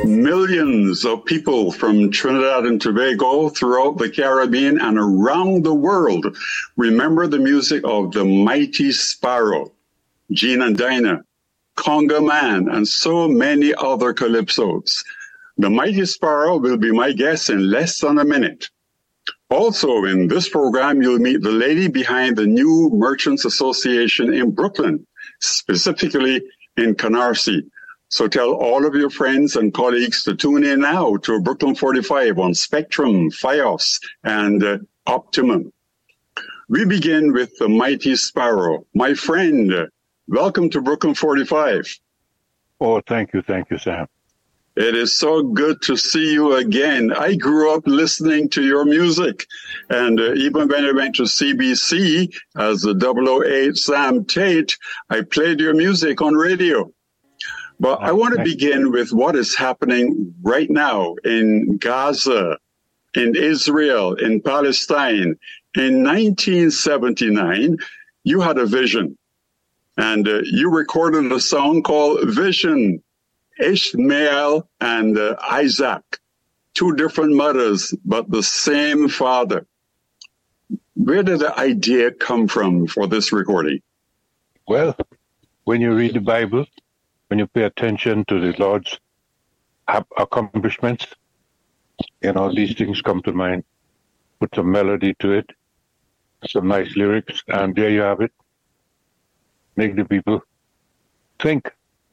Millions of people from Trinidad and Tobago, throughout the Caribbean and around the world remember the music of the Mighty Sparrow, Gene and Dinah, Conga Man, and so many other calypsos. The Mighty Sparrow will be my guest in less than a minute. Also, in this program, you'll meet the lady behind the New Merchants Association in Brooklyn, specifically in Canarsie. So tell all of your friends and colleagues to tune in now to Brooklyn 45 on Spectrum, Fios, and Optimum. We begin with the Mighty Sparrow. My friend, welcome to Brooklyn 45. Oh, thank you, Sam. It is so good to see you again. I grew up listening to your music, and even when I went to CBC as the 008 Sam Tate, I played your music on radio. But I want to begin with what is happening right now in Gaza, in Israel, in Palestine. In 1979, you had a vision, and you recorded a song called Vision, Ishmael and Isaac, two different mothers, but the same father. Where did the idea come from for this recording? Well, when you read the Bible, when you pay attention to the Lord's accomplishments, these things come to mind. Put some melody to it, some nice lyrics, and there you have it. Make the people think.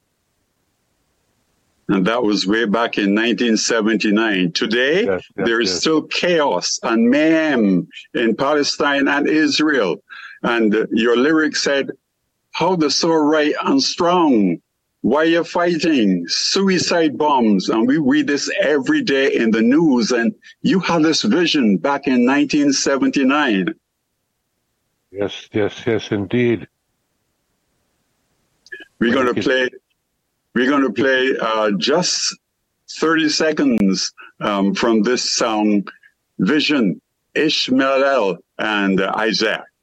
And that was way back in 1979. Today, there is still chaos and mayhem in Palestine and Israel. And your lyrics said, how the so right and strong, why you're fighting, suicide bombs. And we read this every day in the news. And you had this vision back in 1979. Yes, indeed. We're going to play just 30 seconds from this song, Vision, Ishmael and Isaac.